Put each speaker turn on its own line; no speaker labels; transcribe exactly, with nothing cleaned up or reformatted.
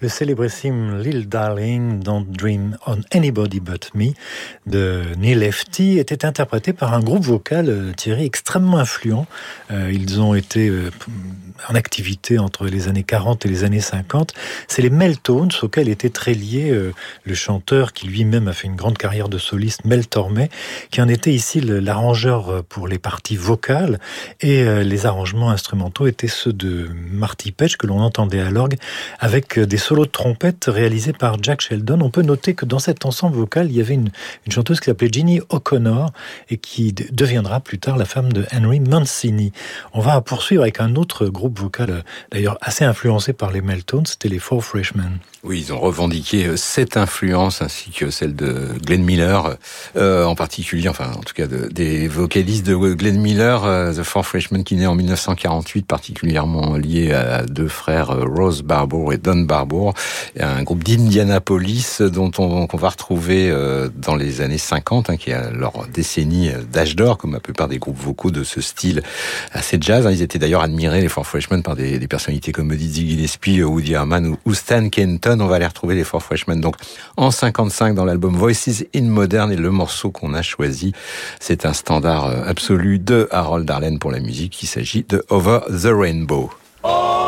Le célébrissime Little Darling, Don't Dream on Anybody But Me de Neil Lefty était interprété par un groupe vocal, euh, Thierry, extrêmement influent. Euh, ils ont été euh, en activité entre les années quarante et les années cinquante. C'est les Mel-Tones auxquels était très lié euh, le chanteur qui lui-même a fait une grande carrière de soliste, Mel Tormé, qui en était ici le, l'arrangeur pour les parties vocales, et euh, les arrangements instrumentaux étaient ceux de Marty Paich que l'on entendait à l'orgue avec des solos de trompette réalisés par Jack Sheldon. On peut noter que dans cet ensemble vocal, il y avait une, une chanteuse qui s'appelait Ginny O'Connor et qui d- deviendra plus tard la femme de Henry Mancini. On va poursuivre avec un autre groupe vocal, d'ailleurs assez influencé par les Mel-Tones, c'était les Four Freshmen.
Oui, ils ont revendiqué cette influence ainsi que celle de Glenn Miller, euh, en particulier, enfin en tout cas de, des vocalistes de Glenn Miller, euh, The Four Freshmen, qui naît en dix-neuf cent quarante-huit, particulièrement lié à deux frères, Rose Barbour et Don Barbour, et un groupe d'Indianapolis dont on qu'on va retrouver euh, dans les années cinquante, hein, qui est leur décennie d'âge d'or, comme la plupart des groupes vocaux de ce style assez jazz. Hein. Ils étaient d'ailleurs admirés, les Four Freshmen, par des, des personnalités comme Dizzy Gillespie, Woody Herman ou, ou Stan Kenton. On va les retrouver, les Four Freshmen, donc en cinquante-cinq dans l'album Voices in Modern, et le morceau qu'on a choisi, c'est un standard absolu de Harold Arlen pour la musique. Il s'agit de Over the Rainbow. Oh